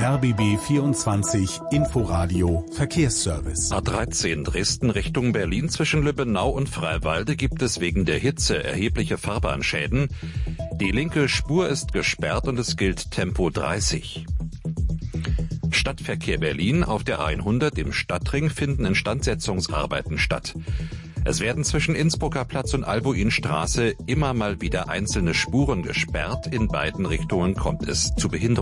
RBB 24 Inforadio Verkehrsservice. A13 Dresden Richtung Berlin zwischen Lübbenau und Freiwalde gibt es wegen der Hitze erhebliche Fahrbahnschäden. Die linke Spur ist gesperrt und es gilt Tempo 30. Stadtverkehr Berlin. Auf der A100 im Stadtring finden Instandsetzungsarbeiten statt. Es werden zwischen Innsbrucker Platz und Albuinstraße immer mal wieder einzelne Spuren gesperrt. In beiden Richtungen kommt es zu Behinderungen.